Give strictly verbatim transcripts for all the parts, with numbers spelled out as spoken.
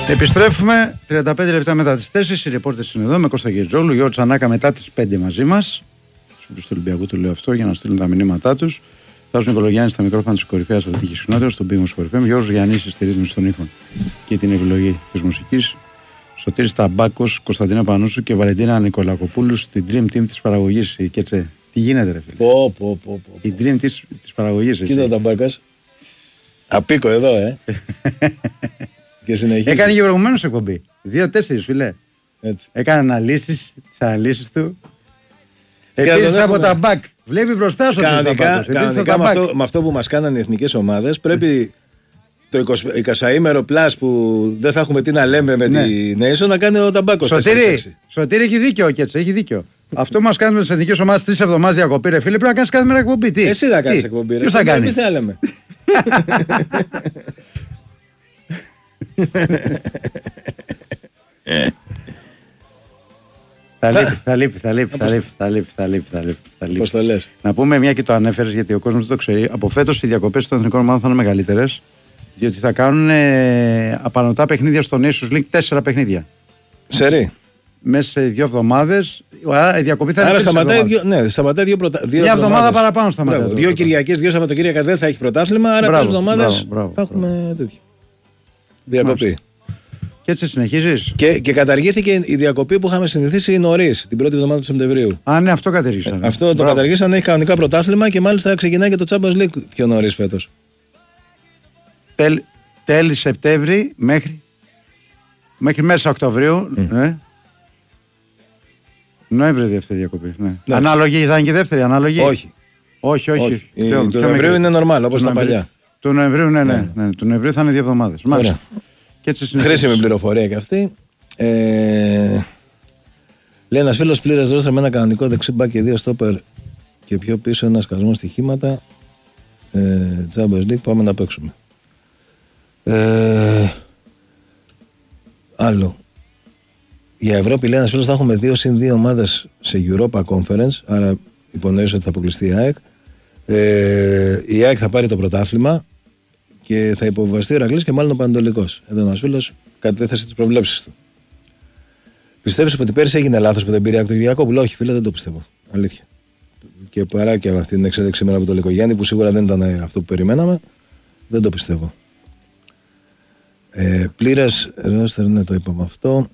Επιστρέφουμε τριάντα πέντε λεπτά μετά τις τέσσερις. Οι ρεπόρτες είναι εδώ με Κώστα Γετζόλου, Γιώργο Τσανάκα μετά τις πέντε μαζί μας. Στους του Ολυμπιακού του λέω αυτό για να στείλουν τα μηνύματά τους. Τάσος Νικολογιάννης στα μικρόφωνα της κορυφαίας αθλητικής συχνότητας, στον Πίγμο Σπορ εφ εμ. Γιώργος Γιαννίσης στη ρύθμιση των ήχων και την επιλογή της μουσικής. Σωτήρης Ταμπάκος, Κωνσταντίνα Πανούσου και Βαλεντίνα Νικολακοπούλου στην Dream Team της παραγωγής. Και έτσι, τι γίνεται, ρε φίλε. Πω, πω, πω, πω. Η Dream Team της, της παραγωγής. Κοίτα ο Ταμπάκας. Απίκο εδώ, ε. Και συνεχίζει. Έκανε και προηγουμένως εκπομπή. Δύο-τέσσερις, φίλε. Έτσι. Έκανε αναλύσεις, τις αναλύσεις του. Επίσης από τα μπακ. Βλέπει μπροστά σου. Κανονικά, κανονικά με, αυτό, με αυτό που μας κάνανε οι εθνικές ομάδες, πρέπει το εικοσαήμερο πλάς που δεν θα έχουμε τι να λέμε με ναι. τη Nation να κάνει ο Ταμπάκος. Σωτήρη, Σωτήρη έχει δίκιο ο Κέτσε, έχει δίκιο. Αυτό μας κάνουμε στις εθνικές ομάδες τρεις εβδομάδες διακοπή, ρε φίλε. Πρέπει να κάνεις κάθε μέρα εκπομπή. Τι? Εσύ θα κάνεις εκπομπή, ρε. Ποιος θα κάνει? Θα λέμε. Θα λείπει, θα λείπει, θα λείπει, θα λείπει, θα λείπει, θα λείπει, θα λείπει. Πώς το λες? Να πούμε μια και το ανέφερες γιατί ο κόσμος δεν το ξέρει. Από φέτος οι διακοπές των εθνικών ομάδων θα είναι μεγαλύτερες, διότι θα κάνουν ε, απανωτά παιχνίδια στο Nations League, τέσσερα παιχνίδια. Σερί. Μέσα σε δύο εβδομάδες. Η διακοπή θα είναι. Άρα σταματάει δύο, ναι, σταματάει δύο, προτα... δύο μια εβδομάδα παραπάνω σταματάει. Μπράβο, δύο Κυριακές, δύο Σαββατοκύριακα δεν θα έχει πρωτάθλημα, άρα τρεις εβδομάδες θα έχουμε τέτοιο. Διακοπή. Και έτσι συνεχίζεις. Και, και καταργήθηκε η διακοπή που είχαμε συνηθίσει νωρίς, την πρώτη εβδομάδα του Σεπτεμβρίου. Α, ναι, αυτό καταργήσαν. Ε, αυτό Μπράβο. Το καταργήσαν, έχει κανονικά πρωτάθλημα και μάλιστα ξεκινάει και το Champions League πιο νωρίς φέτος. Τέλ, τέλη Σεπτέμβρη μέχρι, μέχρι μέσα Οκτωβρίου. Mm. Ναι. Νοέμβριο δεύτερη διακοπή. Ναι. Ναι. Ανάλογη, θα είναι και δεύτερη, ανάλογη. Όχι. Όχι, όχι. όχι. Η, το του Νοεμβρίου είναι normal, όπως τα παλιά. Του Νοεμβρίου, ναι, ναι. ναι. ναι. Του Νοεμβρίου θα είναι δύο εβδομάδες. Χρήσιμη πληροφορία και αυτή. Ε, λέει ένας φίλος πλήρες ρόστερ με ένα κανονικό δεξιμπά και δύο στόπερ και πιο πίσω ένα σκασμό στοιχήματα. Ε, Champions League, πάμε να παίξουμε. Ε, άλλο. Για Ευρώπη λέει ένας φίλος θα έχουμε δύο συν δύο ομάδες σε Europa Conference, άρα υπονοείς ότι θα αποκλειστεί η ΑΕΚ. Ε, η ΑΕΚ θα πάρει το πρωτάθλημα και θα υποβιβαστεί ο Ηρακλής και μάλλον ο Πανετολικός. Εδώ ένας φίλος κατέθεσε τις προβλέψεις του. Πιστεύεις ότι πέρυσι έγινε λάθος που δεν πήρε από τον Κυριακόπουλο? Όχι, φίλε, δεν το πιστεύω. Αλήθεια. Και παρά και αυτή την εξέλιξη σήμερα από τον Λεκογιάννη που σίγουρα δεν ήταν αυτό που περιμέναμε, δεν το πιστεύω. Ε, πλήρες ρόστερ, ναι, το είπαμε αυτό.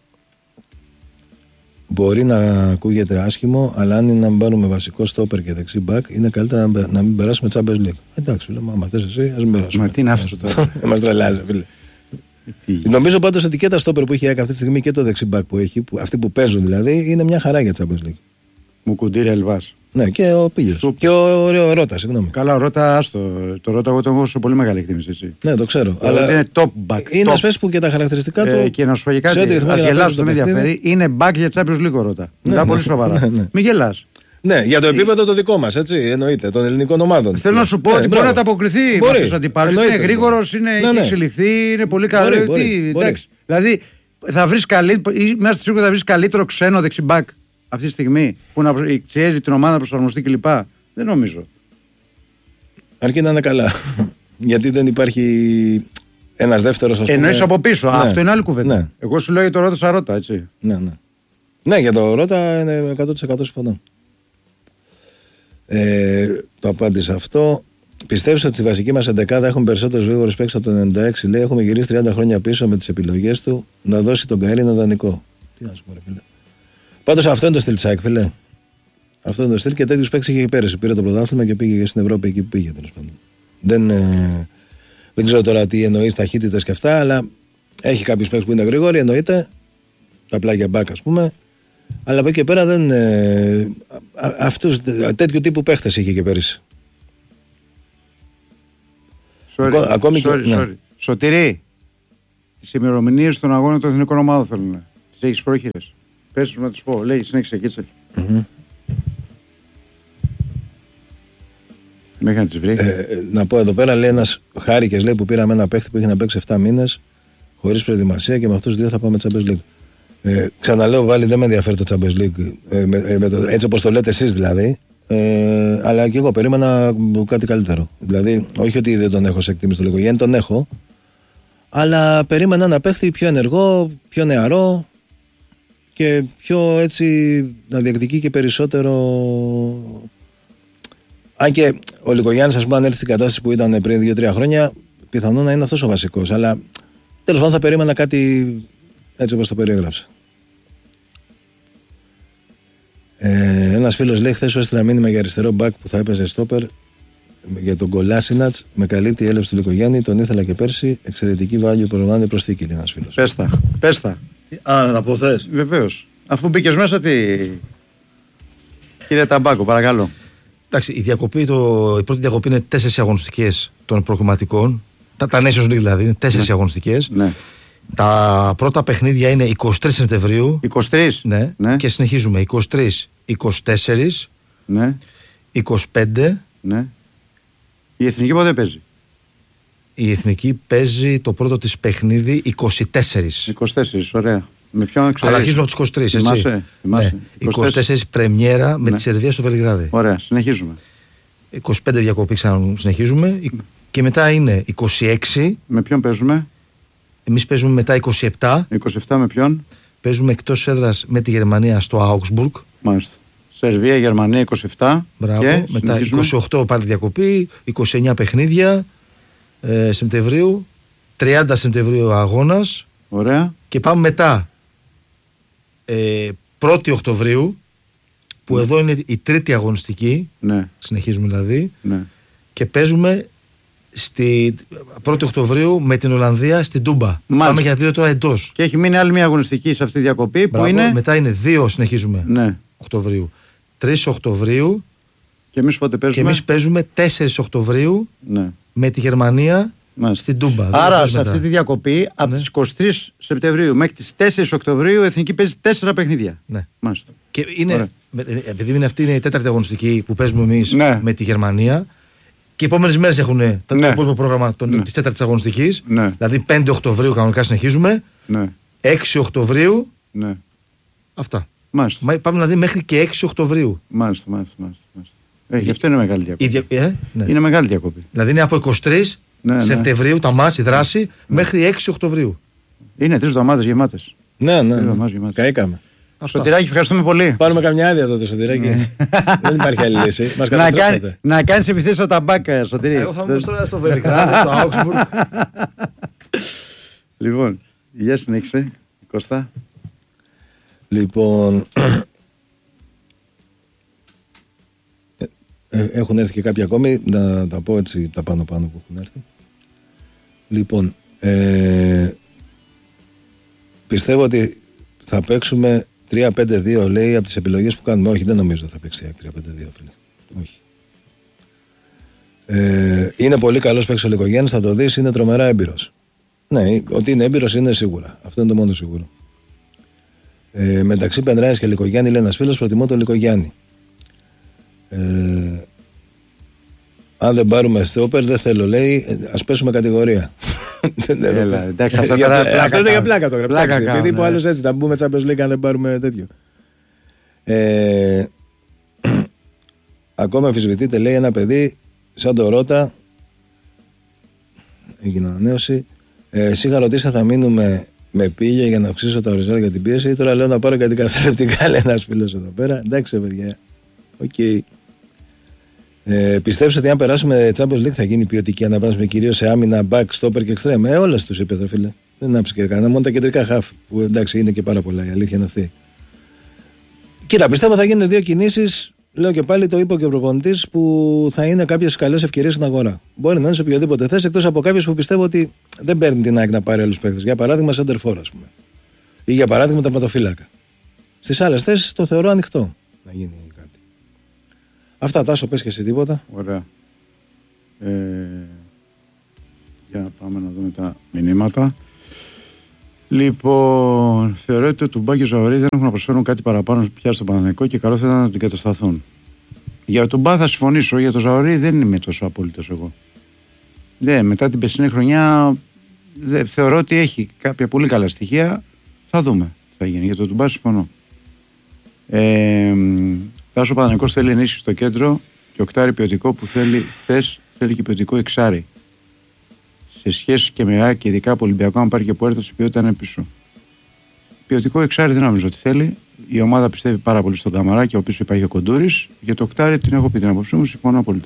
Μπορεί να ακούγεται άσχημο, αλλά αν είναι να πάρουμε βασικό στόπερ και δεξί μπακ, είναι καλύτερα να, να μην περάσουμε Champions League. Εντάξει, φίλε, άμα θες εσύ, ας μην περάσουμε. Μα τι είναι αυτό τώρα? Δεν μας τρελάζει, φίλε. Νομίζω πάντως ότι και τα στόπερ που έχει αυτή τη στιγμή και το δεξί μπακ που έχει, που, αυτοί που παίζουν δηλαδή, είναι μια χαρά για Champions League. Μου κουντήρε Ελβάς. Ναι, και ο Πίγιος. Και ο, ο, ο Ρώτα, συγγνώμη. Καλά, ο Ρώτα, άστο. Το Ρώτα, εγώ το έχω σε πολύ μεγάλη εκτίμηση. Έτσι. Ναι, το ξέρω. Αλλά, αλλά είναι top back. Είναι ένα που και τα χαρακτηριστικά του. Ε, και να σου πω και κάτι. Αν γελάς, το με ενδιαφέρει. Είναι back για Champions League ο Ρώτα. Ναι, ναι, πολύ ναι, σοβαρά. Ναι, ναι. Μην γελάς. Ναι, για το επίπεδο το δικό μας, έτσι, εννοείται, των ελληνικών ομάδων. Θέλω να σου πω ότι μπορεί να τα αποκριθεί με τους αντιπάλους. Είναι γρήγορος, είναι εξελιχθεί, είναι πολύ καλό. Δηλαδή, θα βρεις καλύτερο ξένο δεξιμπάκ αυτή τη στιγμή που να ξέρει την ομάδα να προσαρμοστεί κλπ. Δεν νομίζω. Αρκεί να είναι καλά. Γιατί δεν υπάρχει ένας δεύτερος, ας πούμε. Εννοείς από πίσω. Ναι. Αυτό είναι άλλη κουβέντα. Ναι. Εγώ σου λέω για το Ρώτα σαν Ρώτα, έτσι. Ναι, ναι. Ναι, για το Ρώτα είναι εκατό τοις εκατό συμφωνώ. Ε, το απάντησα αυτό. Πιστεύεις ότι στη βασική μας εντεκάδα έχουν περισσότερους γρήγορους παίκτες από το ενενήντα έξι? Λέει, έχουμε γυρίσει τριάντα χρόνια πίσω με τις επιλογές του να δώσει τον Καΐρη ένα δανεικό. Τι να σου πω, ρε φίλε. Πάντως αυτό είναι το στυλ Τσάκ, φίλε. Αυτό είναι το στυλ και τέτοιους παίκτες είχε πέρυσι. Πήρε το πρωτάθλημα και πήγε στην Ευρώπη εκεί που πήγε, τέλος πάντων. Δεν, ε, δεν ξέρω τώρα τι εννοείς ταχύτητες και αυτά, αλλά έχει κάποιους παίκτες που είναι γρήγοροι, εννοείται. Τα πλάγια μπακ, ας πούμε. Αλλά από εκεί και πέρα δεν. Ε, αυτούς, τέτοιου τύπου παίχτες είχε και πέρυσι. Sorry, Ακό, ακόμη sorry, και. sorry. Ναι. Σωτηρή, τις ημερομηνίες των αγώνων των εθνικών ομάδων θέλουν. Τις έχεις πρόχειρες? Πες τους να τους πω. Λέει, συνέχισε, κοίτσε. Mm-hmm. Μέχρι να τις βρει. Ε, να πω εδώ πέρα, λέει ένας Χάρικες, λέει, που πήραμε ένα παίχτη που είχε να παίξει επτά μήνες χωρίς προετοιμασία και με αυτούς τους δύο θα πάμε Champions League. Ε, ξαναλέω, βάλει, δεν με ενδιαφέρει το Champions League, ε, με, ε, με το, έτσι όπως το λέτε εσείς δηλαδή. Ε, αλλά και εγώ περίμενα κάτι καλύτερο. Δηλαδή, όχι ότι δεν τον έχω σε εκτίμηση το Λεκογιάννη, τον έχω. Αλλά περίμενα ένα παίχτη πιο ενεργό, πιο νεαρό και πιο έτσι να διεκδικεί και περισσότερο. Αν και ο Λικογιάννης, ας πούμε, αν έρθει στην κατάσταση που ήταν πριν δύο τρία χρόνια, πιθανόν να είναι αυτός ο βασικός. Αλλά τέλος πάντων θα περίμενα κάτι έτσι όπως το περιέγραψα. Ε, ένας φίλος λέει: χθες σου έστειλα μήνυμα για αριστερό μπακ που θα έπαιζε στόπερ για τον Κολάσινατς. Με καλύπτει η έλευση του Λικογιάννη. Τον ήθελα και πέρσι. Εξαιρετική value προλαμβάνει προσθήκη. Λέει ένας φίλος. Πες τα. Πες τα. Α, να πω θες. Βεβαίως. Αφού μπήκες μέσα, τι. Κύριε Ταμπάκο, παρακαλώ. Εντάξει, η, διακοπή, το, η πρώτη διακοπή είναι τέσσερις αγωνιστικές των προκριματικών. Τα, τα Nations League δηλαδή είναι τέσσερις ναι. αγωνιστικές. Ναι. Τα πρώτα παιχνίδια είναι είκοσι τρεις Σεπτεμβρίου. είκοσι τρεις Ναι. ναι. Και συνεχίζουμε είκοσι τρεις, είκοσι τέσσερις, ναι. είκοσι πέντε. Ναι. Η Εθνική πότε παίζει? Η Εθνική παίζει το πρώτο της παιχνίδι είκοσι τέσσερις. είκοσι τέσσερις, ωραία. Με ποιον ξέρεις? Αλλά αρχίζουμε από τις είκοσι τρεις, έτσι. Θυμάσαι, θυμάσαι. Ναι. είκοσι τέσσερις πρεμιέρα με ναι. τη Σερβία στο Βελιγράδι. Ωραία, συνεχίζουμε. είκοσι πέντε διακοπή ξανά συνεχίζουμε. Ναι. Και μετά είναι είκοσι έξι. Με ποιον παίζουμε? Εμείς παίζουμε μετά είκοσι επτά. είκοσι επτά με ποιον? Παίζουμε εκτός έδρας με τη Γερμανία στο Augsburg. Μάλιστα. Σερβία, Γερμανία είκοσι επτά. Μπράβο. Και μετά είκοσι οκτώ πάλι διακοπή. είκοσι εννιά παιχνίδια ε, Σεπτεμβρίου. τριάντα Σεπτεμβρίου αγώνας. Ωραία. Και πάμε μετά ε, πρώτη Οκτωβρίου, που ναι. εδώ είναι η τρίτη αγωνιστική. Ναι. Συνεχίζουμε δηλαδή. Ναι. Και παίζουμε στη πρώτη Οκτωβρίου με την Ολλανδία στην Τούμπα. Μάλιστα. Πάμε για δύο τώρα εντός. Και έχει μείνει άλλη μια αγωνιστική σε αυτή τη διακοπή. Μπράβο, που είναι. Μετά είναι δύο συνεχίζουμε. Ναι. Οκτωβρίου. τρεις Οκτωβρίου. Και εμείς πότε παίζουμε? Και εμείς παίζουμε τέσσερις Οκτωβρίου ναι. με τη Γερμανία. Μάλιστα. Στην Τούμπα. Άρα σε αυτή τη διακοπή ναι. από τις είκοσι τρεις Σεπτεμβρίου μέχρι τις τέσσερις Οκτωβρίου η Εθνική παίζει τέσσερα παιχνίδια. Ναι. Μάλιστα. Και είναι, επειδή είναι αυτή είναι η τέταρτη αγωνιστική που παίζουμε εμείς ναι. με τη Γερμανία, και οι επόμενες μέρες έχουν το ναι. υπόλοιπο πρόγραμμα ναι. της τέταρτης αγωνιστικής. Ναι. Δηλαδή πέντε Οκτωβρίου κανονικά συνεχίζουμε. Ναι. έξι Οκτωβρίου. Ναι. Αυτά. Μάλιστα. Πάμε δηλαδή μέχρι και έξι Οκτωβρίου. Μάλιστα, μάλιστα. μάλιστα. Ε, γι' αυτό είναι μεγάλη διακοπή. Δια... Ε, ναι. Είναι μεγάλη διακοπή. Δηλαδή είναι από είκοσι τρεις ναι, Σεπτεμβρίου ναι. τα μάση, η δράση, ναι. μέχρι έξι Οκτωβρίου. Είναι τρεις εβδομάδες γεμάτες. Ναι, ναι. ναι. Καήκαμε. Σωτηράκη, ευχαριστούμε πολύ. Πάρουμε καμιά άδεια τότε, Σωτηράκη. Δεν υπάρχει άλλη λύση. Μας καταστρέψατε. Να κάνεις επιθέσεις στο ταμπάκ, Σωτηρή. Εγώ θα μου τώρα στο Βελιγράδι, στο Augsburg. Λοιπόν, για συνέχισε, Κώστα. Λοιπόν, έχουν έρθει και κάποιοι ακόμη, να τα πω έτσι τα πάνω πάνω που έχουν έρθει. Λοιπόν, ε, πιστεύω ότι θα παίξουμε τρία πέντε δύο, λέει, από τις επιλογές που κάνουμε. Όχι, δεν νομίζω θα παίξει τρία πέντε δύο, φίλε. Όχι. Ε, είναι πολύ καλός παίκτης ο Λικογιάννης, θα το δεις, είναι τρομερά έμπειρος. Ναι, ότι είναι έμπειρος είναι σίγουρα. Αυτό είναι το μόνο σίγουρο. Ε, μεταξύ Πενράης και Λικογιάννη, λέει ένας φίλος, προτιμώ τον Λικογιάννη. Ε, αν δεν πάρουμε στόπερ, δεν θέλω, λέει, ας πέσουμε κατηγορία. Έλα, εντάξει, αυτό είναι για πλάκα το γράψα. Επειδή είπε ο άλλος έτσι, θα μπούμε Champions League αν δεν πάρουμε τέτοιο. Ε, ακόμα αμφισβητείται, λέει, ένα παιδί σαν το Ρώτα. Έγινε ανανέωση. Ε, συγχαρητήρια, θα μείνουμε με πήγε για να αυξήσω τα οριζόντια για την πίεση. Τώρα λέω να πάρω κάτι καθαρεπτικά, λέει ένας φίλος εδώ πέρα. Εντάξει, παιδιά. Οκ. Okay. Ε, πιστεύεις ότι αν περάσουμε Champions League θα γίνει ποιοτική αναβάθμιση κυρίως σε άμυνα, back, stopper και extreme? Ε, όλες τους είπε, φίλε. Δεν άψε και κανένα. Μόνο τα κεντρικά half. Που εντάξει είναι και πάρα πολλά. Η αλήθεια είναι αυτή. Κοίτα, πιστεύω θα γίνουν δύο κινήσεις. Λέω και πάλι, το είπε και ο προπονητής, που θα είναι κάποιες καλές ευκαιρίες στην αγορά. Μπορεί να είναι σε οποιοδήποτε θέση, εκτός από κάποιες που πιστεύω ότι δεν παίρνει την ΑΕΚ να πάρει άλλους παίκτες. Για παράδειγμα, center for, ας πούμε. Ή για παράδειγμα, τερματοφύλακα. Στις άλλες θέσεις το θεωρώ ανοιχτό να γίνει κάτι. Αυτά, Τάσο, πες και εσύ τίποτα. Ωραία. Ε, για να πάμε να δούμε τα μηνύματα. Λοιπόν, θεωρώ ότι ο Τουμπά και ο Ζαωρί δεν έχουν να προσφέρουν κάτι παραπάνω πια στο Παναθηναϊκό και καλό θα ήταν να την κατασταθούν. Για τον Τουμπά θα συμφωνήσω, για τον Ζαωρί δεν είμαι τόσο απόλυτος εγώ. Ναι, μετά την περσινή χρονιά δε, θεωρώ ότι έχει κάποια πολύ καλά στοιχεία. Θα δούμε τι θα γίνει. Για τον Τουμπά συμφωνώ. Ε, Τάσο, ο Παναθηναϊκός θέλει ενίσχυση στο κέντρο και οκτάρι ποιοτικό που θέλει, θες, θέλει και ποιοτικό εξάρι. σε σχέση και με ΑΕΚ και ειδικά από Ολυμπιακό, αν πάρει και Πουέρτο, η ποιότητα είναι πίσω. Ποιοτικό εξάρι δεν νομίζω ότι θέλει. Η ομάδα πιστεύει πάρα πολύ στον Καμαρά και ο πίσω υπάρχει ο Κοντούρης. Για το οκτάρι την έχω πει την άποψή μου, συμφωνώ απόλυτα.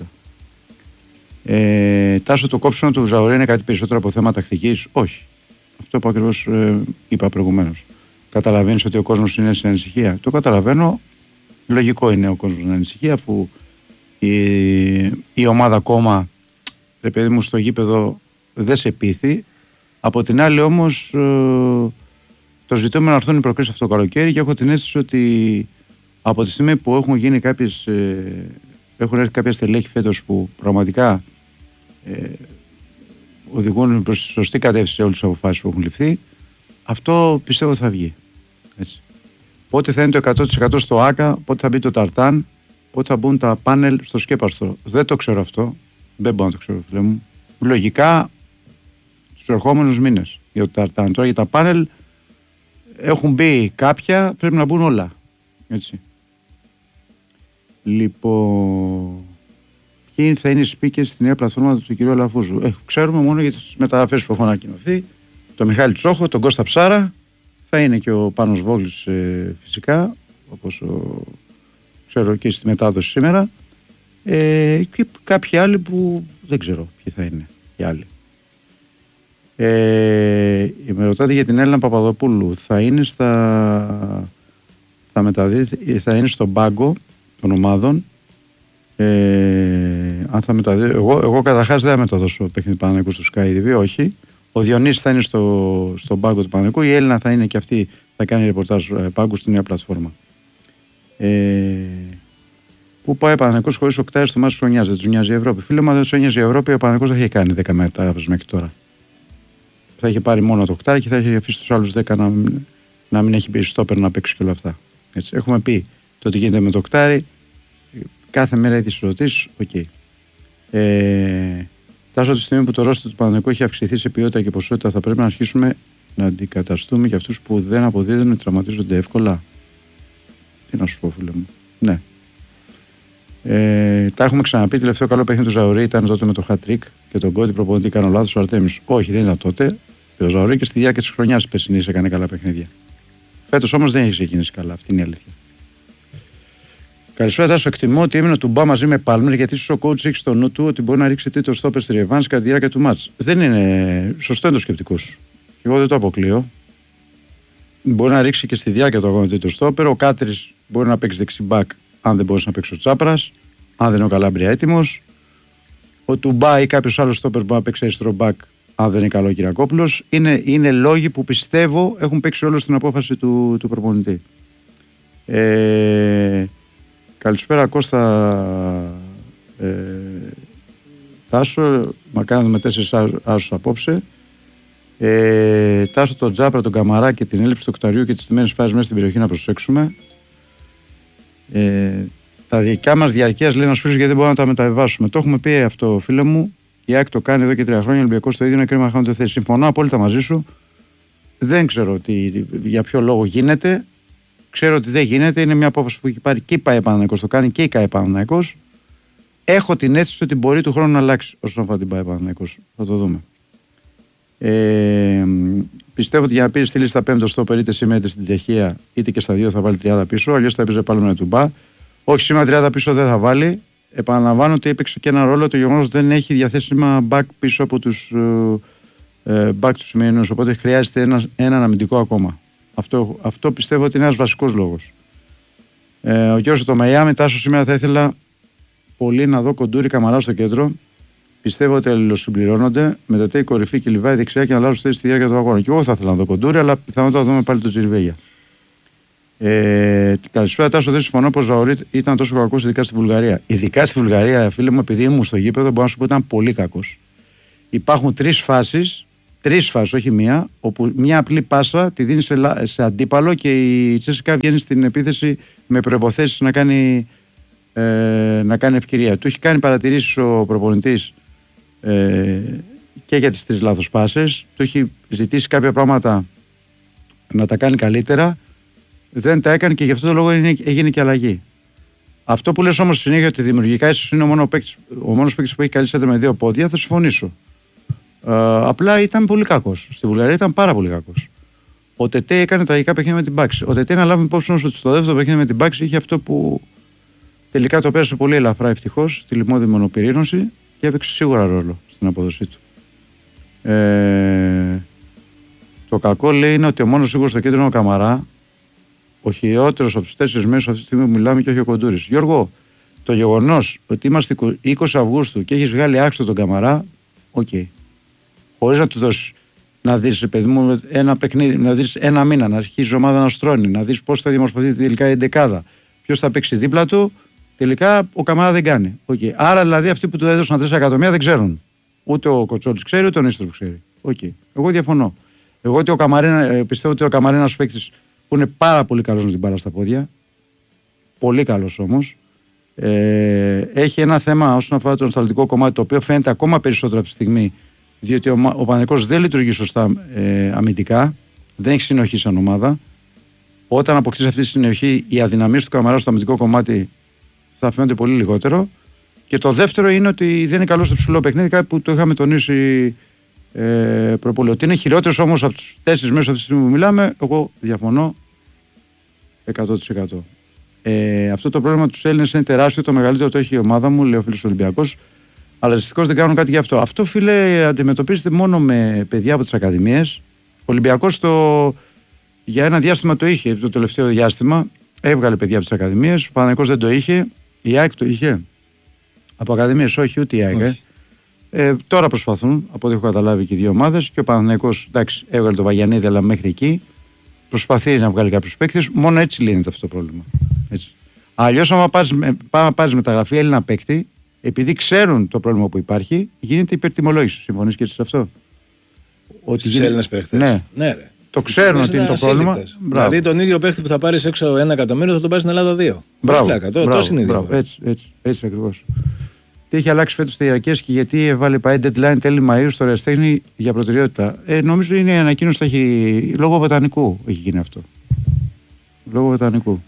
Ε, Τάσο, το κόψιμο του Ζαουρέ είναι κάτι περισσότερο από θέμα τακτικής? Όχι. Αυτό που ακριβώς ε, είπα προηγουμένως. Καταλαβαίνεις ότι ο κόσμος είναι στην ανησυχία? Το καταλαβαίνω. Λογικό είναι ο κόσμος στην ανησυχία, αφού η, η ομάδα ακόμα, ρε παιδί μου, στο γήπεδο δεν σε πείθει. Από την άλλη όμως ε, το ζητούμενο να έρθουν οι προκρίσεις αυτό το καλοκαίρι και έχω την αίσθηση ότι από τη στιγμή που έχουν γίνει κάποιες, ε, έχουν έρθει κάποια στελέχη φέτος που πραγματικά ε, οδηγούν προς τη σωστή κατεύθυνση σε όλες τις αποφάσεις που έχουν ληφθεί, αυτό πιστεύω θα βγει. Έτσι. Πότε θα είναι το εκατό τοις εκατό στο ΆΚΑ, πότε θα μπει το ταρτάν, πότε θα μπουν τα πάνελ στο σκέπαστρο. Δεν το ξέρω αυτό. Δεν μπορώ να το ξέρω, φίλε μου. Λογικά στους ερχόμενους μήνες για το ταρτάν. Τώρα για τα πάνελ έχουν μπει κάποια, πρέπει να μπουν όλα. Έτσι. Λοιπόν, ποιοι θα είναι οι speakers στη νέα πλατφόρμα του κ. Αλαφούζου? Ε, ξέρουμε μόνο για τις μεταγραφές που έχουν ανακοινωθεί. Το Μιχάλη Τσόχο, τον Κώστα Ψάρα, θα είναι και ο Πάνος Βόγλης ε, φυσικά, όπως ο, ξέρω και στη μετάδοση σήμερα. Ε, και κάποιοι άλλοι που δεν ξέρω ποιοι θα είναι οι άλλοι. Ε, με ρωτάτε για την Έλληνα Παπαδοπούλου. Θα είναι στα θα μεταδίδει, θα είναι στον πάγκο των ομάδων. Ε, αν θα μεταδίδει, εγώ, εγώ καταρχάς δεν θα μεταδώσω παιχνίδι Παναθηναϊκού στο Sky τι βι, όχι. Ο Διονύσης θα είναι στο, στον πάγκο του Παναθηναϊκού. Η Έλληνα θα είναι και αυτή, θα κάνει ρεπορτάζ πάγκου στη νέα πλατφόρμα. Ε, Πού πάει ο Παναθηναϊκός χωρίς οκτάρι στο μάτι της χρονιάς? Δεν του νοιάζει η Ευρώπη? Φίλε μου, αν δεν του νοιάζει η Ευρώπη, ο Παναθηναϊκός θα είχε κάνει δέκα μεταγραφές μέχρι τώρα. Θα είχε πάρει μόνο το οκτάρι και θα είχε αφήσει τους άλλους δέκα να, να μην έχει μπει στόπερ να παίξει και όλα αυτά. Έτσι. Έχουμε πει το τι γίνεται με το οκτάρι. Κάθε μέρα έχει τις ερωτήσεις. Οκ. Okay. Ε, Τάσο, τη στιγμή που το ρόστερ του Παναθηναϊκού έχει αυξηθεί σε ποιότητα και ποσότητα, θα πρέπει να αρχίσουμε να αντικαταστούμε για αυτούς που δεν αποδίδουν ή τραυματίζονται εύκολα. Τι να σου πω, φίλε μου. Ναι. Ε, τα έχουμε ξαναπεί. Τελευταίο καλό παιχνίδι του Ζαουρί ήταν τότε με το hat-trick και τον Κόντι προπονητή. Κάνω λάθος ο Αρτέμις? Όχι, δεν ήταν τότε. Ο Ζαουρί και στη διάρκεια της χρονιάς τη περσινής έκανε καλά παιχνίδια. Φέτος όμως δεν έχει ξεκινήσει καλά. Αυτή είναι η αλήθεια. Καλησπέρα, Τάσο. Εκτιμώ ότι έμεινε του Μπα μαζί με Πάλμερ, γιατί ίσως ο coach έχει στο νου του ότι μπορεί να ρίξει τρίτο στόπερ στη Ρεβάνς κατά τη διάρκεια του μάτς. Δεν είναι σωστό, είναι το σκεπτικό σου. Εγώ δεν το αποκλείω. Μπορεί να ρίξει και στη διάρκεια του αγώνα τρίτο στόπερ. Ο Κάτρης μπορεί να παίξει δεξιμπάκ αν δεν μπορεί να παίξει ο Τσάπρας, αν δεν είναι ο Καλάμπρια έτοιμος. Ο Τουμπά ή κάποιο άλλο στόπερ μπορεί να παίξει αριστερό μπακ αν δεν είναι καλό ο Κυριακόπουλος. Είναι, είναι λόγοι που πιστεύω έχουν παίξει όλο στην απόφαση του, του προπονητή. Ε, καλησπέρα Κώστα. Ε, Τάσο, μακάρι να δούμε τέσσερις άσους απόψε. Ε, Τάσο, τον Τζάπρα, τον Καμαρά και την έλλειψη του οκταριού και τις τιμένες φάσεις μέσα στην περιοχή να προσέξουμε. Ε, τα δικά μας διαρκείας λέει να σου γιατί δεν μπορούμε να τα μεταβιβάσουμε. Το έχουμε πει αυτό, φίλε μου. Η ΑΕΚ το κάνει εδώ και τρία χρόνια. Ο Ολυμπιακός το ίδιο, είναι κρίμα να χάνονται θέση. Συμφωνώ απόλυτα μαζί σου. Δεν ξέρω τι, για ποιο λόγο γίνεται. Ξέρω ότι δεν γίνεται. Είναι μια απόφαση που έχει πάρει και η ΠΑΕ Παναθηναϊκός. Το κάνει και η ΚΑΕ Παναθηναϊκός. Έχω την αίσθηση ότι μπορεί του χρόνου να αλλάξει όσον αφορά την ΠΑΕ Παναθηναϊκός. Θα το δούμε. Ε, πιστεύω ότι για να πήρε τη λίστα πέμπτο στόπερ είτε σήμερα είτε στην Τσεχία είτε και στα δύο θα βάλει τριάντα πίσω. Αλλιώς θα έπαιζε πάλι με τον Τουμπά. Όχι, σήμερα τριάντα πίσω δεν θα βάλει. Επαναλαμβάνω ότι έπαιξε και ένα ρόλο το γεγονός ότι δεν έχει διαθέσιμα back πίσω από τους ε, back του σημερινούς. Οπότε χρειάζεται ένα, έναν αμυντικό ακόμα. Αυτό, αυτό πιστεύω ότι είναι ένας βασικός λόγος. Ε, ο Γιώργος το Μαϊάμι, Τάσο, σήμερα θα ήθελα πολύ να δω Κοντούρη Καμαρά στο κέντρο. Πιστεύω ότι αλληλοσυμπληρώνονται. Μετά η κορυφή και Λιβάη δεξιά και να αλλάζουν θέση στη διάρκεια του αγώνα. Και εγώ θα ήθελα να δω Κοντούρη, αλλά πιθανότατα θα δούμε πάλι τον Τζιρβέγια. Ε, καλησπέρα, Τάσο. Δεν συμφωνώ πως ο Ζαουρί ήταν τόσο κακός, ειδικά στη Βουλγαρία. Ειδικά στη Βουλγαρία, φίλε μου, επειδή ήμουν στο γήπεδο, μπορώ να σου πω ότι ήταν πολύ κακός. Υπάρχουν τρεις φάσεις, τρεις φάσεις, όχι μία, όπου μια απλή πάσα τη δίνει σε, σε αντίπαλο και η Τσέσικα βγαίνει στην επίθεση με προϋποθέσεις να κάνει, ε, να κάνει ευκαιρία. Του έχει κάνει παρατηρήσεις ο προπονητής ε, και για τις τρεις λάθος πάσες. Του έχει ζητήσει κάποια πράγματα να τα κάνει καλύτερα. Δεν τα έκανε και γι' αυτό το λόγο έγινε και αλλαγή. Αυτό που λες όμως συνέχεια ότι δημιουργικά ίσως είναι ο, μόνο παίκτης, ο μόνος παίκτης που έχει καλή σέντρα με δύο πόδια, θα συμφωνήσω. Ε, απλά ήταν πολύ κακός. Στη Βουλγαρία ήταν πάρα πολύ κακός. Ο Τετέ έκανε τραγικά παιχνίδια με την Πάξη. Ο Τετέ, να λάβουμε υπόψη όμως ότι στο δεύτερο παιχνίδι με την Πάξη είχε αυτό που τελικά το πέρασε πολύ ελαφρά ευτυχώς, τη λιμώδη μονοπυρήνωση και έπαιξε σίγουρα ρόλο στην απόδοσή του. Ε, το κακό λέει είναι ότι ο μόνος σίγουρος στο κέντρο είναι ο Καμαρά, ο χειρότερος από τους τέσσερις μέσους αυτή τη στιγμή που μιλάμε και όχι ο Κοντούρης. Γιώργο, το γεγονός ότι είμαστε είκοσι Αυγούστου και έχεις βγάλει άξιο τον Καμαρά, οκ. Okay. Χωρίς να του δώσεις να δεις, παιδί μου, ένα παιχνίδι, να δεις ένα μήνα, να αρχίσει η ομάδα να στρώνει, να δεις πώς θα δημορφωθεί τελικά η εντεκάδα, ποιος θα παίξει δίπλα του, τελικά ο Καμαρά δεν κάνει. Okay. Άρα δηλαδή αυτοί που του έδωσαν τέσσερα εκατομμύρια δεν ξέρουν. Ούτε ο Κοτσόλης ξέρει, ούτε ο Νίστρος ξέρει. Okay. Εγώ διαφωνώ. Εγώ ότι ο Καμαρίνα, πιστεύω ότι ο Καμαρά είναι ένας παίκτης που είναι πάρα πολύ καλός με την μπάλα στα πόδια. Πολύ καλός όμως. Ε, έχει ένα θέμα όσον αφορά το ανασταλτικό κομμάτι, το οποίο φαίνεται ακόμα περισσότερο από τη στιγμή, διότι ο, ο Παναθηναϊκός δεν λειτουργεί σωστά ε, αμυντικά, δεν έχει συνοχή σαν ομάδα. Όταν αποκτήσει αυτή τη συνοχή, οι αδυναμίες του Καμαρά στο αμυντικό κομμάτι θα φαίνονται πολύ λιγότερο. Και το δεύτερο είναι ότι δεν είναι καλό στο ψηλό παιχνίδι, κάτι που το είχαμε τονίσει ε, προπολή. Ότι είναι χειρότερος όμως από τους τέσσερις μέσους αυτή τη στιγμή που μιλάμε, εγώ διαφωνώ εκατό τοις εκατό. Ε, αυτό το πρόβλημα τους Έλληνες είναι τεράστιο, το μεγαλύτερο το έχει η ομάδα μου, λέει ο φίλος Ολυμπιακός. Αλλά δυστυχώς δεν κάνουν κάτι γι' αυτό. Αυτό, φίλε, αντιμετωπίζεται μόνο με παιδιά από τις ακαδημίες. Ο Ολυμπιακός το, για ένα διάστημα το είχε, το τελευταίο διάστημα. Έβγαλε παιδιά από τις ακαδημίες. Ο Παναθηναϊκός δεν το είχε. Η ΑΕΚ το είχε. Από ακαδημίες όχι, ούτε η ΑΕΚ. Ε. Ε, τώρα προσπαθούν, από ό,τι έχω καταλάβει και οι δύο ομάδες. Και ο Παναθηναϊκός, εντάξει, έβγαλε το Βαγιανίδη, αλλά μέχρι εκεί. Προσπαθεί να βγάλει κάποιους παίκτες. Μόνο έτσι λύνεται αυτό το πρόβλημα. Αλλιώς, άμα πάρεις μεταγραφή Έλληνα παίκτη, επειδή ξέρουν το πρόβλημα που υπάρχει, γίνεται υπερτιμολόγηση. Συμφωνείς και εσύ σε αυτό? Στους γίνεται... Έλληνες παίχτες. Ναι. ναι ρε. Το ξέρουν ότι είναι το πρόβλημα. Δηλαδή τον ίδιο παίχτη που θα πάρεις έξω ένα εκατομμύριο θα τον πάρεις στην Ελλάδα δύο. Μπράβο. Τόσο είναι η διαφορά. Έτσι, έτσι, έτσι ακριβώς. Τι έχει αλλάξει φέτος στη Ιεραρχία και γιατί έβαλε πάει deadline τέλη Μαΐου στο Ρεστέχνη για προτεραιότητα? Ε, νομίζω είναι η ανακοίνωση, έχει... λόγω βοτανικού έχει γίνει αυτό. Λόγω βοτανικού.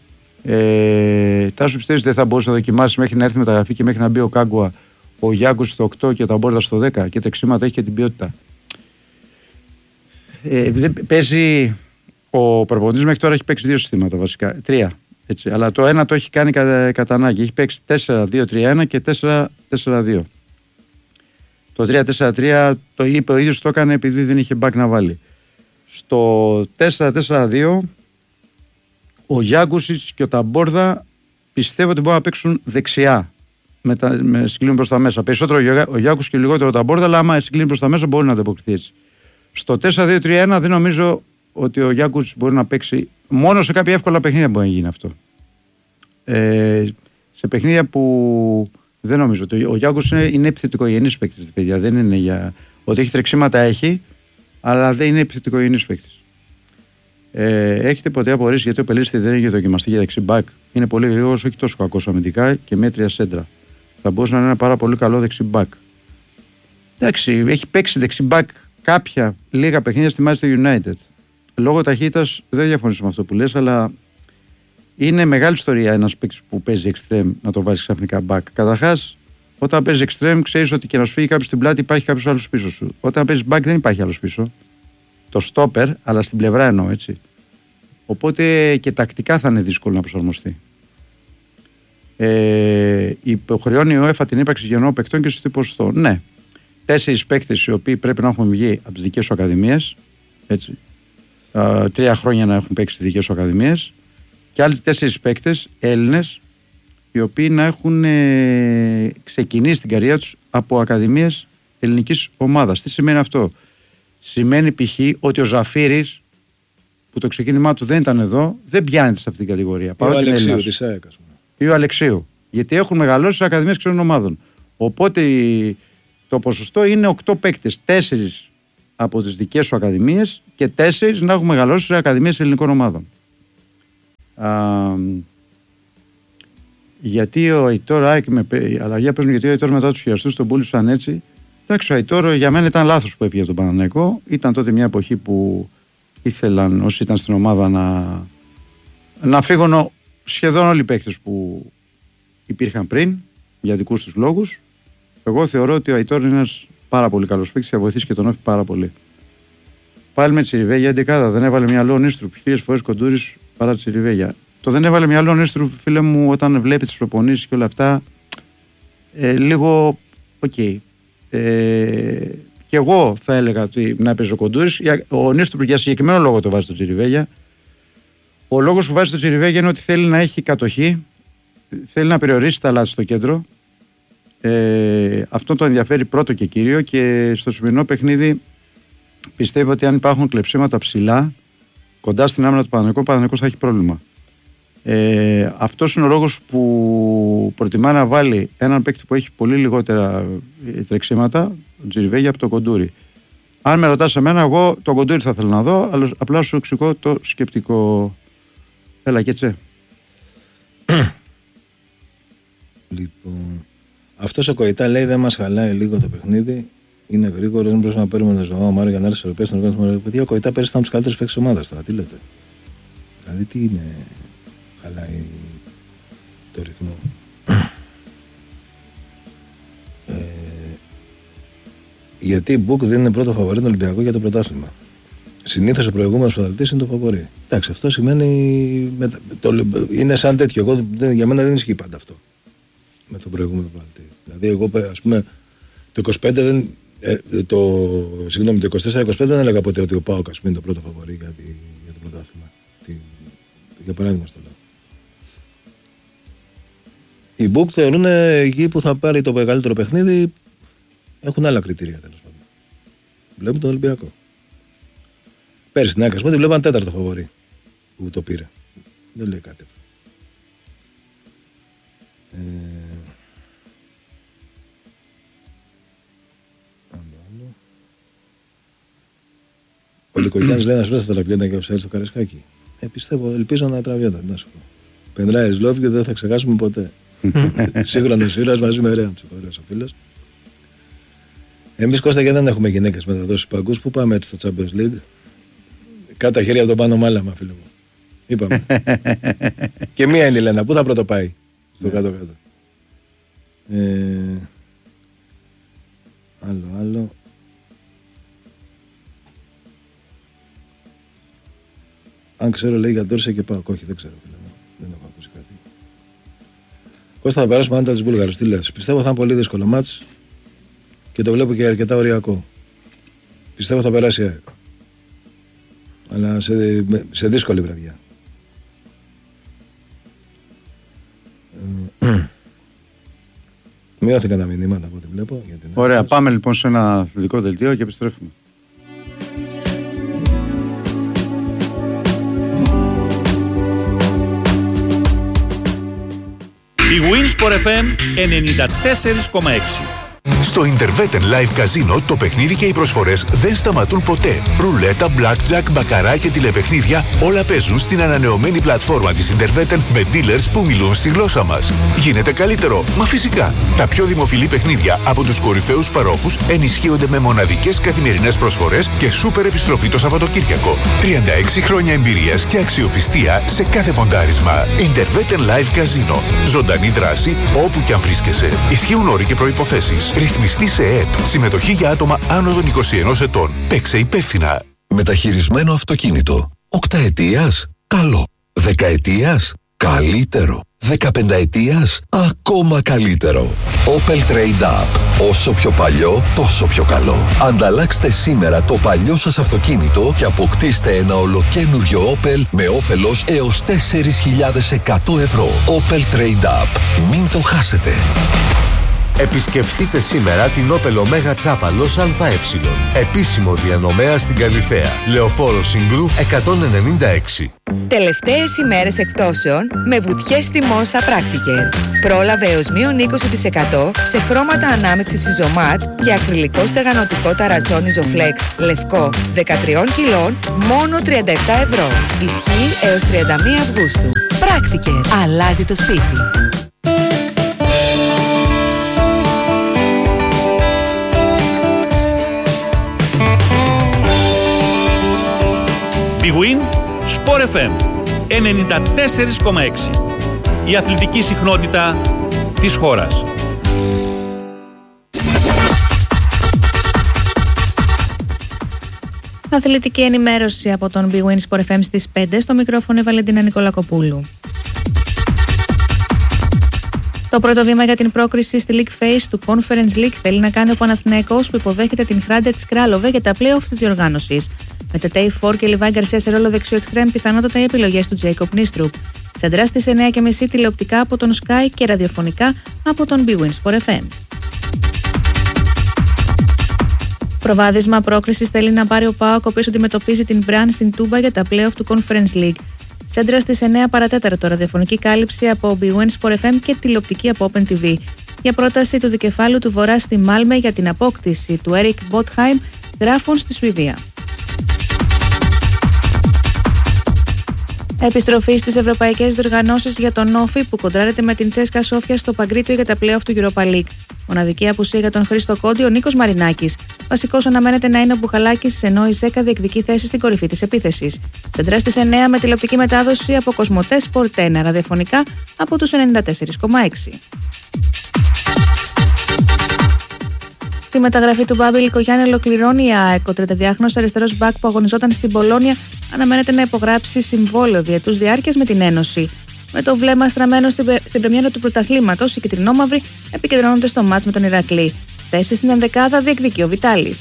Ε, Τάσο, πιστεύεις δεν θα μπορούσε να δοκιμάσει μέχρι να έρθει μεταγραφή και μέχρι να μπει ο Κάγκουα, ο Γιάνκος στο οκτώ και ο Ταμπόρδα στο δέκα και τρεξίματα έχει και την ποιότητα? Ε, δεν παίζει. Ο προπονητής μέχρι τώρα έχει παίξει δύο συστήματα βασικά. Τρία. Έτσι, αλλά το ένα το έχει κάνει κατά, κατά ανάγκη. Έχει παίξει τέσσερα δύο τρία ένα και τέσσερα τέσσερα δύο. Το τρία τέσσερα τρία το είπε ο ίδιος, το έκανε επειδή δεν είχε back να βάλει. Στο τέσσερα τέσσερα δύο ο Γιάνκουσιτς και ο Ταμπόρδα πιστεύω ότι μπορούν να παίξουν δεξιά με, τα, με συγκλίνουν προς τα μέσα. Περισσότερο ο Γιάνκουσιτς και λιγότερο ο Ταμπόρδα, αλλά άμα συγκλίνουν προς τα μέσα μπορεί να ανταποκριθεί έτσι. Στο τέσσερα δύο τρία ένα δεν νομίζω ότι ο Γιάνκουσιτς μπορεί να παίξει. Μόνο σε κάποια εύκολα παιχνίδια μπορεί να γίνει αυτό. Ε, σε παιχνίδια που δεν νομίζω. Ο Γιάνκουσιτς είναι, είναι επιθετικογενής παίκτης, παιδιά. Δεν είναι για. Ότι έχει τρεξίματα έχει, αλλά δεν είναι επιθετικογενής παίκτης. Ε, έχετε ποτέ απορρίσει γιατί ο Πελίστη δεν έχει δοκιμαστεί για δεξί μπακ? Είναι πολύ γρήγορος, όχι τόσο κακός αμυντικά και μέτρια σέντρα. Θα μπορούσε να είναι ένα πάρα πολύ καλό δεξί μπακ. Εντάξει, έχει παίξει δεξί μπακ κάποια λίγα παιχνίδια στη Manchester United. Λόγω ταχύτητας δεν διαφωνήσω με αυτό που λες, αλλά είναι μεγάλη ιστορία ένας παίκτης που παίζει extreme να το βάζει ξαφνικά back. Καταρχάς, όταν παίζει extreme, ξέρεις ότι και να σου φύγει κάποιος στην πλάτη υπάρχει κάποιος άλλος πίσω σου. Όταν παίζει back δεν υπάρχει άλλος πίσω. Το stopper, αλλά στην πλευρά εννοώ, έτσι. Οπότε και τακτικά θα είναι δύσκολο να προσαρμοστεί. Ε, υποχρεώνει η UEFA την ύπαρξη γενναιών παικτών και στο τι ποσοστό? Ναι. Τέσσερις παίκτες οι οποίοι πρέπει να έχουν βγει από τις δικές σου ακαδημίες. Έτσι. Α, τρία χρόνια να έχουν παίξει στις δικές σου ακαδημίες. Και άλλοι τέσσερις παίκτες Έλληνες οι οποίοι να έχουν ε, ξεκινήσει την καριέρα τους από ακαδημίες ελληνικής ομάδας. Τι σημαίνει αυτό? Σημαίνει π.χ. ότι ο Ζαφύρης, που το ξεκίνημά του δεν ήταν εδώ, δεν πιάνεται σε αυτήν την κατηγορία. Ή ο Αλεξίου της ΑΕΚ, ας πούμε. Ή ο Αλεξίου. Γιατί έχουν μεγαλώσει σε ακαδημίες ξένων ομάδων. Οπότε το ποσοστό είναι οκτώ παίκτες. τέσσερις από τις δικές σου ακαδημίες και τέσσερις να έχουν μεγαλώσει σε ακαδημίες ελληνικών ομάδων. Α, γιατί ο Αϊτόρ, η αλλαγή παίζουν γιατί ο Αϊτόρ μετά τους χειριστούς τον πούλησαν έτσι. Εντάξει, ο Αϊτόρ για μένα ήταν λάθος που έφυγε από τον Παναθηναϊκό. Ήταν τότε μια εποχή που ήθελαν όσοι ήταν στην ομάδα να, να φύγουν σχεδόν όλοι οι παίκτες που υπήρχαν πριν για δικούς τους λόγους. Εγώ θεωρώ ότι ο Αϊτόρ είναι ένας πάρα πολύ καλός παίκτης, θα βοηθήσει και τον Όφη πάρα πολύ. Πάλι με Τσιριβέγια εντεκάδα, δεν έβαλε μυαλό ο Νίστρουπ. Χίλιες φορές Κοντούρης παρά Τσιριβέγια. Το δεν έβαλε μυαλό ο Νίστρουπ, φίλε μου, όταν βλέπει τις προπονήσεις και όλα αυτά, ε, λίγο οκ. Okay. Ε, και εγώ θα έλεγα ότι να παίζει ο Κοντούρης. Ο Νίστρουπ για συγκεκριμένο λόγο το βάζει το Τσιριβέγια. Ο λόγος που βάζει το Τσιριβέγια είναι ότι θέλει να έχει κατοχή, θέλει να περιορίσει τα λάθη στο κέντρο. Ε, αυτό το ενδιαφέρει πρώτο και κύριο, και στο σημερινό παιχνίδι πιστεύω ότι αν υπάρχουν κλεψίματα ψηλά κοντά στην άμυνα του Παναθηναϊκού, ο Παναθηναϊκός θα έχει πρόβλημα. Ε, αυτός είναι ο λόγος που προτιμά να βάλει έναν παίκτη που έχει πολύ λιγότερα τρεξίματα, τον Τσιριβέγια, από τον Κοντούρη. Αν με ρωτάς εμένα, εγώ τον Κοντούρη θα ήθελα να δω, αλλά απλά σου εξηγώ το σκεπτικό. Έλα και τσε. Λοιπόν, αυτός ο Κοϊτά λέει δεν μας χαλάει λίγο το παιχνίδι. Είναι γρήγορο, δεν πρέπει να παίρνουμε τον Ζωά Μάριο για να έρθει στο Ευρωπαϊκό. Παιδιά, ο Κοϊτά πέρυσι ήταν τους καλύτερους παίκτες της ομάδας τώρα. Τι λέτε? Δηλαδή, τι είναι, χαλάει το ρυθμό. ε, γιατί η Μπουκ δεν είναι πρώτο φαβορί του Ολυμπιακού για το πρωτάθλημα. Συνήθως ο προηγούμενος πρωταθλητής είναι το φαβορί. Εντάξει, αυτό σημαίνει. Με, το, είναι σαν τέτοιο. Εγώ, για μένα δεν ισχύει πάντα αυτό. Με τον προηγούμενο πρωταθλητή. Δηλαδή, εγώ, ας πούμε, το είκοσι πέντε δεν. Ε, το, συγγνώμη, το είκοσι τέσσερα είκοσι πέντε δεν έλεγα ποτέ ότι ο ΠΑΟΚ είναι το πρώτο φαβορί για, τη, για το πρωτάθλημα. Τι, για παράδειγμα στο λέω. Οι Μπουκ θεωρούν εκεί που θα πάρει το μεγαλύτερο παιχνίδι, έχουν άλλα κριτήρια τέλος πάντων. Βλέπουν τον Ολυμπιακό. Πέρυσι την άκρη, βλέπαν τέταρτο φαβορί που το πήρε. Δεν λέει κάτι αυτό. Ε, Ο Λικογιάννης λέει να σου λέει θα τραβιόταν και ο Ψάρης στο Καρεσκάκι. Ε, πιστεύω, ελπίζω να τραβιόταν. Να σου πω. Πενράες Λόβιο δεν θα ξεχάσουμε ποτέ. Σύγχρονος ήρωας μαζί με Ρέαντσο, ωραίος ο φίλος. Εμείς, Κώστα, και δεν έχουμε γυναίκες μεταδόσεις παγκούς. Πού πάμε έτσι στο Champions League? Κάτω τα χέρια από τον πάνω μάλαμα, φίλο μου. Είπαμε. Και μία είναι η Λένα. Πού θα πρώτο πάει? Στο κάτω-κάτω. Ε, άλλο, άλλο. Αν ξέρω, λέει για Ντόρσε και πάω. Όχι, δεν ξέρω. Φίλε. Δεν έχω ακούσει κάτι. Κώστα, θα περάσουμε άντα της Βούλγαρης. Τι λες? Πιστεύω θα είναι πολύ δύσκολο μάτς και το βλέπω και αρκετά οριακό. Πιστεύω θα περάσει η ΑΕΚ. Αλλά σε, σε δύσκολη βραδιά. Μειώθηκαν τα μηνύματα από ό,τι βλέπω. Για την Ωραία, ΑΕΚ. Πάμε λοιπόν σε ένα αθλητικό δελτίο και επιστρέφουμε. Η Winsport εφ εμ ενενήντα τέσσερα κόμμα έξι. Στο Interveten Live Casino το παιχνίδι και οι προσφορές δεν σταματούν ποτέ. Ρουλέτα, blackjack, μπακαρά και τηλεπαιχνίδια όλα παίζουν στην ανανεωμένη πλατφόρμα της Interveten με dealers που μιλούν στη γλώσσα μας. Γίνεται καλύτερο? Μα φυσικά. Τα πιο δημοφιλή παιχνίδια από τους κορυφαίους παρόχους ενισχύονται με μοναδικές καθημερινές προσφορές και σούπερ επιστροφή το Σαββατοκύριακο. τριάντα έξι χρόνια εμπειρίας και αξιοπιστία σε κάθε ποντάρισμα. Interveten Live Casino. Ζωντανή δράση όπου και αν βρίσκεσαι. Ισχύουν όροι και προϋποθέσεις. Ρυθμιστή σε ΕΕΠ. Συμμετοχή για άτομα άνω των είκοσι ενός ετών. Παίξε υπεύθυνα. Μεταχειρισμένο αυτοκίνητο. Οκταετίας? Καλό. Δεκαετίας? Καλύτερο. Δεκαπενταετίας? Ακόμα καλύτερο. Opel Trade Up. Όσο πιο παλιό, τόσο πιο καλό. Ανταλλάξτε σήμερα το παλιό σας αυτοκίνητο και αποκτήστε ένα ολοκένουργιο Opel με όφελος έως τέσσερις χιλιάδες εκατό ευρώ. Opel Trade Up. Μην το χάσετε. Επισκεφτείτε σήμερα την Opel Omega Τσάπαλος ΑΕ. Επίσημο διανομέα στην Καλιθέα. Λεωφόρο Συγκρού εκατόν ενενήντα έξι. Τελευταίες ημέρες εκπτώσεων με βουτιές τιμών στα Practiker. Πρόλαβε έως μείον είκοσι τοις εκατό σε χρώματα ανάμειξης Isomat και ακριλικό στεγανοτικό ταρατσόν Isoflex λευκό δεκατρία κιλών μόνο τριάντα επτά ευρώ. Ισχύει έως τριάντα μία Αυγούστου. Practiker. Αλλάζει το σπίτι. Big Win Sport εφ εμ ενενήντα τέσσερα κόμμα έξι. Η αθλητική συχνότητα της χώρας. Αθλητική ενημέρωση από τον Big Win Sport εφ εμ στις πέντε, στο μικρόφωνο η Βαλεντίνα Νικολακοπούλου. Το πρώτο βήμα για την πρόκριση στη League Phase του Conference League θέλει να κάνει ο Παναθηναϊκός, που υποδέχεται την Hrádec Králové για τα play-off της διοργάνωσης. Με Τετέι Φορ και Λιβάη Γκαρσία σε ρόλο δεξιού εξτρέμ, πιθανότατα οι επιλογές του Jacob Nistrup. Σέντρα στις εννιά και μισή τηλεοπτικά από τον Sky και ραδιοφωνικά από τον Big Win Sport εφ εμ. Προβάδισμα πρόκρισης θέλει να πάρει ο ΠΑΟΚ, ο οποίος αντιμετωπίζει την Μπραν στην Τούμπα για τα play-off του Conference League. Σέντρα στις εννιά παρατέταρτο, ραδιοφωνική κάλυψη από Big Win Sport εφ εμ και τηλεοπτική από Open τι βι. Για πρόταση του δικεφάλου του Βορρά στη Μάλμε για την απόκτηση του Έρικ Μπότχαϊμ, γράφων στη Σουηδία. Επιστροφή στις ευρωπαϊκές διοργανώσεις για τον Όφη, που κοντράρεται με την Τσέσκα Σόφια στο Παγκρίτιο για τα play-off του Europa League. Μοναδική απουσία για τον Χρήστο Κόντι, ο Νίκος Μαρινάκης. Βασικός αναμένεται να είναι ο Μπουχαλάκης, ενώ η Ζέκα διεκδικεί θέση στην κορυφή της επίθεσης. Σέντρα στις εννιά με τηλεοπτική μετάδοση από Κοσμοτέ Sport ένα, ραδιοφωνικά από τους ενενήντα τέσσερα κόμμα έξι. Τη μεταγραφή του Μπάμπη Λικογιάννη ολοκληρώνει η ΑΕΚ. Ο τριανταδιάχρονος αριστερός μπακ που αγωνιζόταν στην Πολόνια αναμένεται να υπογράψει συμβόλαιο διετούς διάρκειας με την Ένωση. Με το βλέμμα στραμμένο στην, στην πρεμιέρα του πρωταθλήματος, οι κυτρινόμαυροι επικεντρώνονται στο μάτς με τον Ηρακλή. Θέση στην ενδεκάδα διεκδικεί ο Βιτάλης.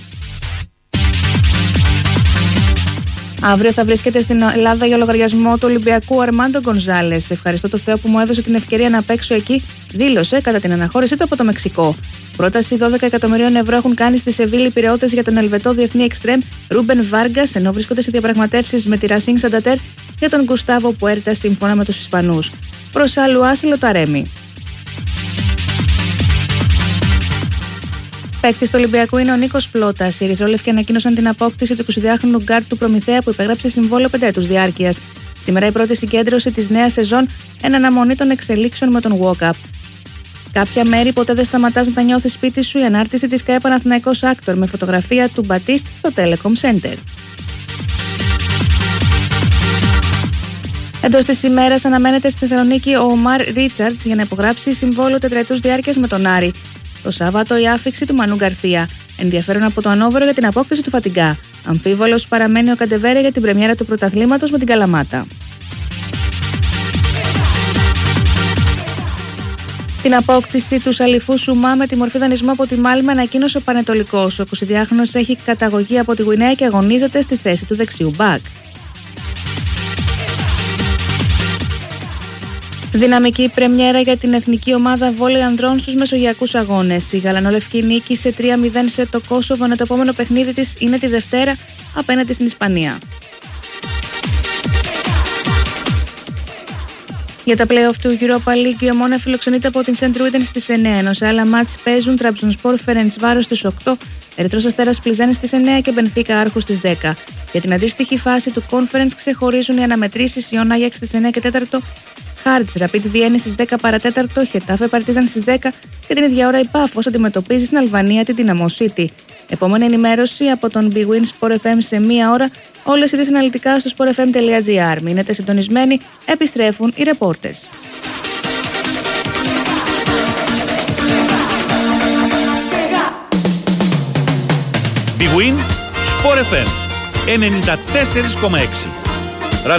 Αύριο θα βρίσκεται στην Ελλάδα για λογαριασμό του Ολυμπιακού Αρμάντο Γκονζάλες. Ευχαριστώ το Θεό που μου έδωσε την ευκαιρία να παίξω εκεί, δήλωσε κατά την αναχώρησή του από το Μεξικό. Πρόταση δώδεκα εκατομμυρίων ευρώ έχουν κάνει στη Σεβίλη οι Πειραιώτες για τον Ελβετό διεθνή εξτρέμ Ρούμπεν Βάργκας, ενώ βρίσκονται σε διαπραγματεύσεις με τη Ρασίνγκ Σαντατέρ για τον Γκουστάβο Πουέρτα σύμφωνα με τους Ισπανούς. Προς άλλου άσυλο το Αρέμι. Παίκτης του Ολυμπιακού είναι ο Νίκος Πλώτας. Οι Ερυθρόλευκοι ανακοίνωσαν την απόκτηση του εικοσιδυάχρονου γκάρτ του Προμηθέα, που υπέγραψε συμβόλαιο πενταετούς διάρκειας. Σήμερα η πρώτη συγκέντρωση της νέας σεζόν εν αναμονή των εξελίξεων με τον Walkup. Κάποια μέρη ποτέ δεν σταματάς να τα νιώθει σπίτι σου, η ανάρτηση της ΚΑΕ Παναθηναϊκός Άκτορ με φωτογραφία του Μπατίστ στο Telecom Center. Εντός της ημέρας αναμένεται στη Θεσσαλονίκη ο Ομάρ Ρίτσαρτς για να υπογράψει συμβόλαιο τετραετούς διάρκειας με τον Άρη. Το Σάββατο η άφιξη του Μανού Γκαρθία. Ενδιαφέρον από το Ανόβερο για την απόκτηση του Φατιγκά. Αμφίβολος παραμένει ο Καντεβέρε για την πρεμιέρα του πρωταθλήματος με την Καλαμάτα. Την απόκτηση του Σαλιφού Σουμά με τη μορφή δανεισμού από τη Μάλμε ανακοίνωσε ο Πανετολικός. Ο εικοσιδυάχρονος έχει καταγωγή από τη Γουινέα και αγωνίζεται στη θέση του δεξιού μπακ. Δυναμική πρεμιέρα για την εθνική ομάδα βόλεϊ ανδρών στους μεσογειακούς αγώνες. Η γαλανολευκή νίκησε τρία μηδέν σε το Κόσοβο, ενώ το επόμενο παιχνίδι της είναι τη Δευτέρα απέναντι στην Ισπανία. Για τα play-off του Europa League, η Ομόνα φιλοξενείται από την Σεντ Ρούιντεν στις εννιά, ενώ σε άλλα μάτς παίζουν Τραμπζονσπόρ Φερεντσβάρος στις οκτώ, Ερυθρός Αστέρας Πλιζάνη στις εννιά και Μπενφίκα Άρχου στις δέκα. Για την αντίστοιχη φάση του Conference ξεχωρίζουν οι αναμετρήσεις, η Όναγιαξ στις εννιά και τέσσερα, Χάρτς Ραπίτ Βιέννη στις δέκα παρατέταρτο, Χετάφε Παρτίζαν στις δέκα και την ίδια ώρα η Πάφος αντιμετωπίζει στην Αλβανία την Dinamo City. Επόμενη ενημέρωση από τον Big Win Sport εφ εμ σε μία ώρα. Όλες οι είδες αναλυτικά στο sport f m τελεία g r. Μείνετε συντονισμένοι, επιστρέφουν οι reporters. Big Win Sport εφ εμ ενενήντα τέσσερα κόμμα έξι.